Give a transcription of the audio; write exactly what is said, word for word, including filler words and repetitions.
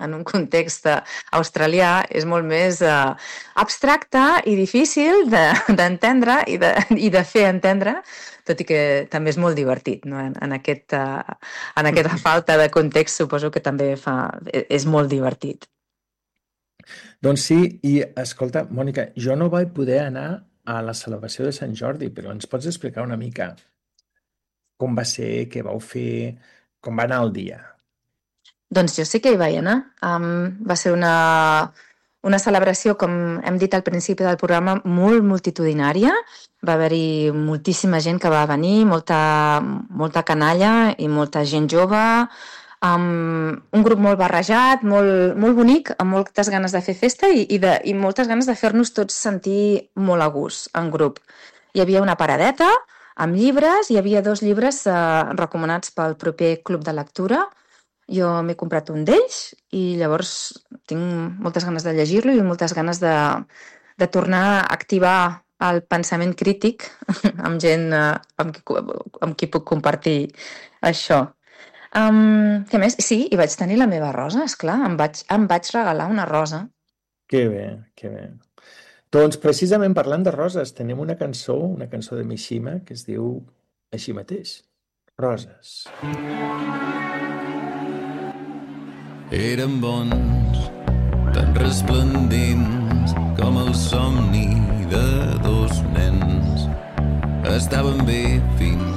en un context australià és molt més uh, abstracte i difícil d'entendre de, i, de, i de fer entendre, tot i que també és molt divertit, no? En, en, aquest, uh, en aquesta falta de context suposo que també fa, és molt divertit. Doncs sí, i escolta, Mònica, jo no vaig poder anar a la celebració de Sant Jordi, però ens pots explicar una mica com va ser, què vau fer, com va anar el dia? Doncs jo sí que hi vaig anar. Um, va ser una, una celebració, com hem dit al principi del programa, molt multitudinària. Va haver-hi moltíssima gent que va venir, molta, molta canalla i molta gent jove, um, un grup molt barrejat, molt, molt bonic, amb moltes ganes de fer festa i, i, de, i moltes ganes de fer-nos tots sentir molt a gust en grup. Hi havia una paradeta amb llibres, hi havia dos llibres eh, recomanats pel proper club de lectura. Jo m'he comprat un d'ells i llavors tinc moltes ganes de llegir-lo i moltes ganes de, de tornar a activar el pensament crític amb gent eh, amb, qui, amb qui puc compartir això. Um, què més? Sí, i vaig tenir la meva rosa, esclar, em vaig, em vaig regalar una rosa. Que bé, que bé. Doncs precisament parlant de roses, tenim una cançó, una cançó de Mishima que es diu així mateix, Roses. Eren bons, tan resplendents com el somni de dos nens. Estaven bé fins